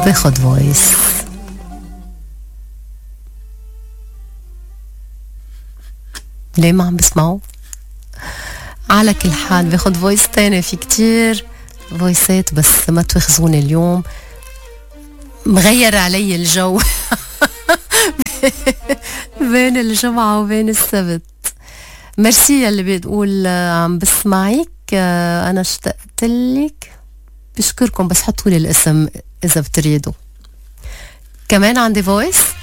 باخد فويس. ليه ما عم بسمعوا؟ على كل حال باخد فويس تاني. في كتير فويسات بس ما تواخذوني اليوم، مغير علي الجو بين الجمعة وبين السبت. ميرسي اللي بتقول عم بسمعيك، أنا اشتقت لك. بشكركم، بس حطوا لي الاسم إذا بتريدوا. كمان عندي فويس.